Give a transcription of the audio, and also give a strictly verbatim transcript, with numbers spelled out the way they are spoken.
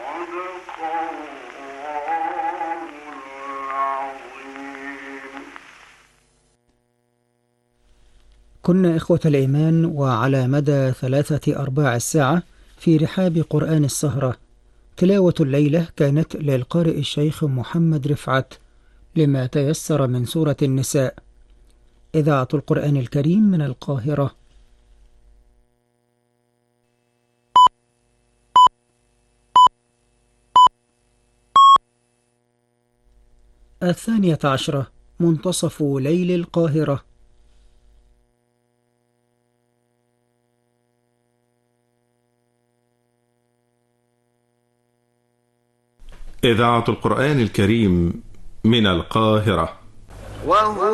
كنا إخوة الإيمان، وعلى مدى ثلاثة أرباع الساعة في رحاب قرآن السهرة. تلاوة الليلة كانت للقارئ الشيخ محمد رفعت لما تيسر من سورة النساء. إذاعة القرآن الكريم من القاهرة. الثانية عشرة، منتصف ليل القاهرة. إذاعة القرآن الكريم من القاهرة.